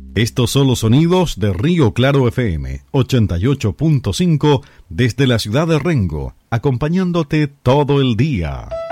Estos son los sonidos de Río Claro FM 88.5 desde la ciudad de Rengo, acompañándote todo el día.